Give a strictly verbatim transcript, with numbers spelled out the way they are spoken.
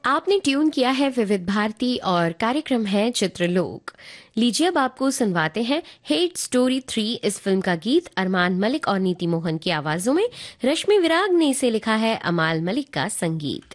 आपने ट्यून किया है विविध भारती और कार्यक्रम है चित्रलोक। लीजिए अब आपको सुनवाते हैं हेट स्टोरी थ्री इस फिल्म का गीत अरमान मलिक और नीति मोहन की आवाजों में। रश्मि विराग ने इसे लिखा है, अमाल मलिक का संगीत।